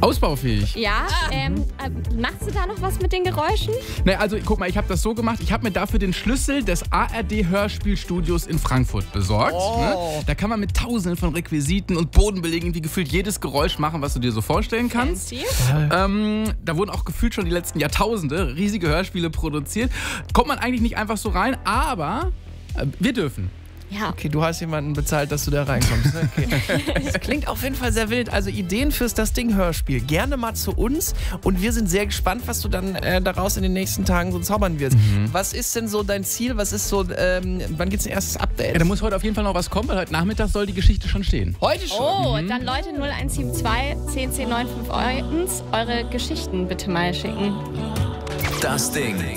Ausbaufähig. Ja, machst du da noch was mit den Geräuschen? Ne, also guck mal, ich habe das so gemacht. Ich habe mir dafür den Schlüssel des ARD-Hörspielstudios in Frankfurt besorgt. Ne? Da kann man mit tausenden von Requisiten und Bodenbelegen wie gefühlt jedes Geräusch machen, was du dir so vorstellen kannst. Da wurden auch gefühlt schon die letzten Jahrtausende riesige Hörspiele produziert. Kommt man eigentlich nicht einfach so rein, aber wir dürfen. Ja. Okay, du hast jemanden bezahlt, dass du da reinkommst. Okay. Das klingt auf jeden Fall sehr wild. Also Ideen fürs Das Ding-Hörspiel. Gerne mal zu uns. Und wir sind sehr gespannt, was du dann daraus in den nächsten Tagen so zaubern wirst. Was ist denn so dein Ziel? Was ist so, wann gibt's ein erstes Update? Ja, da muss heute auf jeden Fall noch was kommen, weil heute Nachmittag soll die Geschichte schon stehen. Heute schon? Oh, dann Leute 0172 10 10 951 eure Geschichten bitte mal schicken. Das Ding.